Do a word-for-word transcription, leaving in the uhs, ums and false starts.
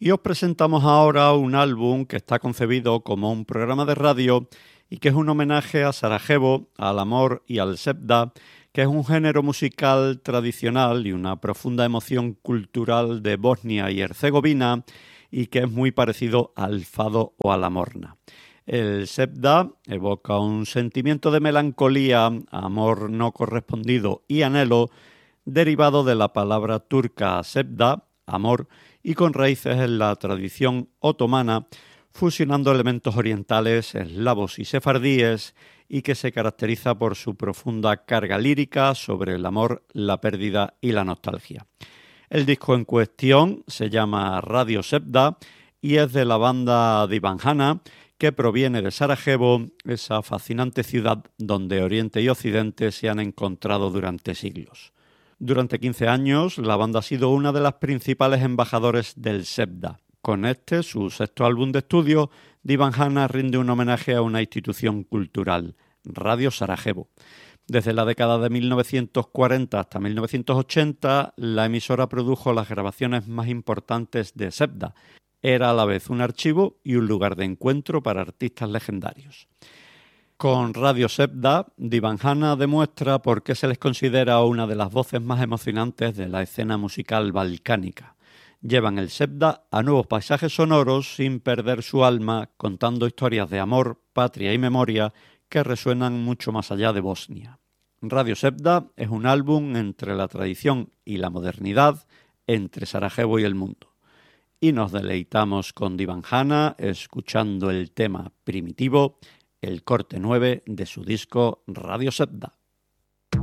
Y os presentamos ahora un álbum que está concebido como un programa de radio y que es un homenaje a Sarajevo, al amor y al Sevda, que es un género musical tradicional y una profunda emoción cultural de Bosnia y Herzegovina y que es muy parecido al fado o a la morna. El Sevda evoca un sentimiento de melancolía, amor no correspondido y anhelo derivado de la palabra turca sevda, amor, y con raíces en la tradición otomana, fusionando elementos orientales, eslavos y sefardíes, y que se caracteriza por su profunda carga lírica sobre el amor, la pérdida y la nostalgia. El disco en cuestión se llama Radio Sevda y es de la banda Divanhana, que proviene de Sarajevo, esa fascinante ciudad donde Oriente y Occidente se han encontrado durante siglos. Durante quince años, la banda ha sido una de las principales embajadores del Sevda. Con este, su sexto álbum de estudio, Divanhana rinde un homenaje a una institución cultural, Radio Sarajevo. Desde la década de mil novecientos cuarenta hasta mil novecientos ochenta, la emisora produjo las grabaciones más importantes de Sevda. Era a la vez un archivo y un lugar de encuentro para artistas legendarios. Con Radio Sevda, Divanhana demuestra por qué se les considera una de las voces más emocionantes de la escena musical balcánica. Llevan el Sevda a nuevos paisajes sonoros sin perder su alma, contando historias de amor, patria y memoria que resuenan mucho más allá de Bosnia. Radio Sevda es un álbum entre la tradición y la modernidad, entre Sarajevo y el mundo. Y nos deleitamos con Divanhana escuchando el tema Primitivo, el corte nueve de su disco Radio Sevda.